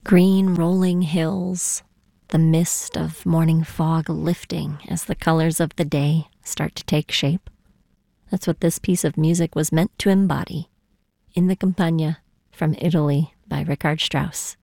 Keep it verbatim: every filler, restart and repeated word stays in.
Green rolling hills, the mist of morning fog lifting as the colors of the day start to take shape. That's what this piece of music was meant to embody. In the Campagna from Italy by Richard Strauss.